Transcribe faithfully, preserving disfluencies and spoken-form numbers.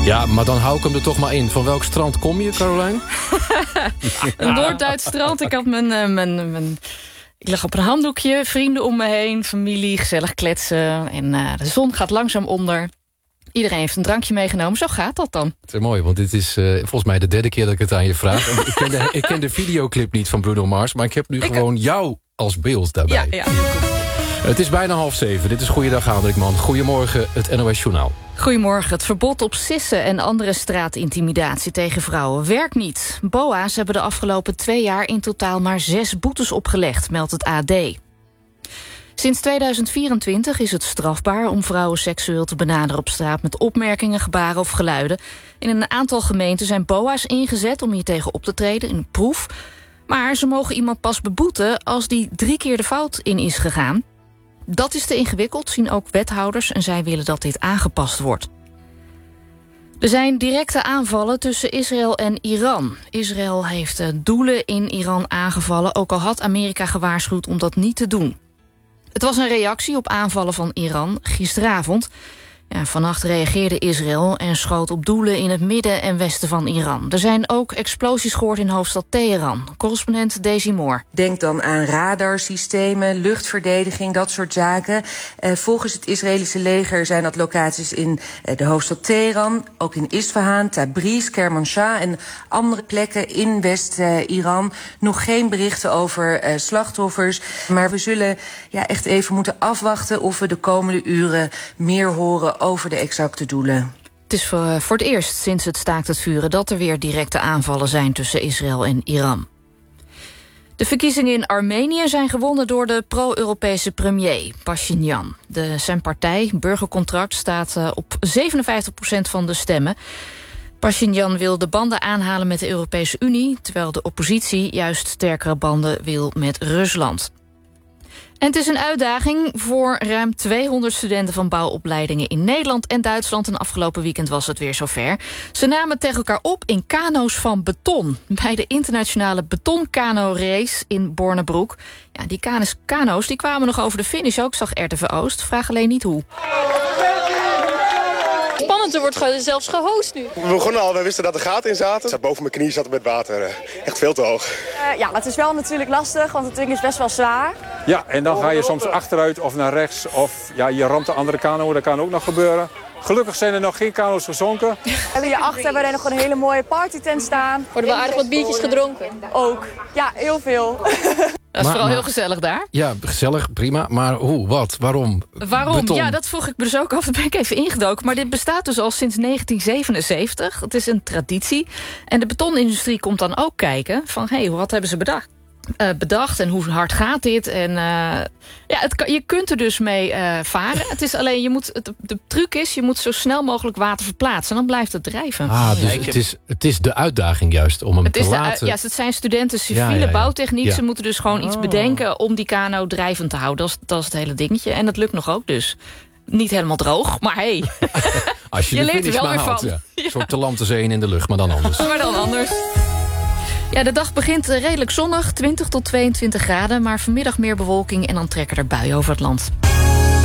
Ja, maar dan hou ik hem er toch maar in. Van welk strand kom je, Carolijn? Een Noord-Duits strand. Ik had mijn, uh, mijn, mijn... Ik lag op een handdoekje, vrienden om me heen, familie, gezellig kletsen. En uh, de zon gaat langzaam onder. Iedereen heeft een drankje meegenomen. Zo gaat dat dan. Het is mooi, want dit is uh, volgens mij de derde keer dat ik het aan je vraag. ik, ken de, ik ken de videoclip niet van Bruno Mars, maar ik heb nu ik gewoon heb... jou als beeld daarbij. Ja, ja, heel goed. Het is bijna half zeven. Dit is Goeiedag Hendrikman. Goedemorgen, het N O S Journaal. Goedemorgen. Het verbod op sissen en andere straatintimidatie tegen vrouwen werkt niet. B O A's hebben de afgelopen twee jaar in totaal maar zes boetes opgelegd, meldt het A D. Sinds tweeduizend vierentwintig is het strafbaar om vrouwen seksueel te benaderen op straat met opmerkingen, gebaren of geluiden. In een aantal gemeenten zijn B O A's ingezet om hier tegen op te treden in een proef. Maar ze mogen iemand pas beboeten als die drie keer de fout in is gegaan. Dat is te ingewikkeld, zien ook wethouders, en zij willen dat dit aangepast wordt. Er zijn directe aanvallen tussen Israël en Iran. Israël heeft doelen in Iran aangevallen, ook al had Amerika gewaarschuwd om dat niet te doen. Het was een reactie op aanvallen van Iran gisteravond. Ja, vannacht reageerde Israël en schoot op doelen in het midden en westen van Iran. Er zijn ook explosies gehoord in hoofdstad Teheran. Correspondent Daisy Moore. Denk dan aan radarsystemen, luchtverdediging, dat soort zaken. Uh, volgens het Israëlische leger zijn dat locaties in uh, de hoofdstad Teheran, ook in Isfahan, Tabriz, Kermanshah en andere plekken in West-Iran. Nog geen berichten over uh, slachtoffers. Maar we zullen ja, echt even moeten afwachten of we de komende uren meer horen over de exacte doelen. Het is voor, voor het eerst sinds het staakt het vuren dat er weer directe aanvallen zijn tussen Israël en Iran. De verkiezingen in Armenië zijn gewonnen door de pro-Europese premier Pashinyan. De, zijn partij, Burgercontract, staat uh, op zevenenvijftig procent van de stemmen. Pashinyan wil de banden aanhalen met de Europese Unie, terwijl de oppositie juist sterkere banden wil met Rusland. En het is een uitdaging voor ruim tweehonderd studenten van bouwopleidingen in Nederland en Duitsland. En afgelopen weekend was het weer zover. Ze namen tegen elkaar op in kano's van beton. Bij de internationale betonkano-race in Bornebroek. Ja, die kano's die kwamen nog over de finish ook, zag R T V Oost. Vraag alleen niet hoe. Spannend, er wordt ge- zelfs gehost nu. We begonnen al, we wisten dat er gaten in zaten. Ik zat boven mijn knie, zat met water. Echt veel te hoog. Uh, ja, het is wel natuurlijk lastig, want het ding is best wel zwaar. Ja, en dan ga je soms achteruit of naar rechts. Of ja, je ramt de andere kano, dat kan ook nog gebeuren. Gelukkig zijn er nog geen kano's gezonken. En hierachter hebben we nog een hele mooie partytent staan. Worden wel aardig wat biertjes gedronken? Ook. Ja, heel veel. Dat is maar, vooral maar, heel gezellig daar. Ja, gezellig, prima. Maar hoe, wat, waarom? Waarom? Beton. Ja, dat vroeg ik me dus ook af. Daar ben ik even ingedoken. Maar dit bestaat dus al sinds negentien zevenenzeventig. Het is een traditie. En de betonindustrie komt dan ook kijken van, hé, hey, wat hebben ze bedacht? Uh, bedacht en hoe hard gaat dit? En uh, ja, het kan, je kunt er dus mee uh, varen. Het is alleen, je moet, het, de truc is, je moet zo snel mogelijk water verplaatsen. Dan blijft het drijven. Ah, dus het is, het is de uitdaging juist om hem het te is laten. De, ja, het zijn studenten civiele ja, ja, ja. bouwtechniek. Ja. Ze moeten dus gewoon iets bedenken om die kano drijvend te houden. Dat is, dat is het hele dingetje. En dat lukt nog ook dus. Niet helemaal droog, maar hey. Als je, je de leert er wel weer haalt, van. Ja. Een soort de land, de zee in de lucht, maar dan anders. Maar dan anders. Ja, de dag begint redelijk zonnig, twintig tot tweeëntwintig graden... maar vanmiddag meer bewolking en dan trekken er buien over het land.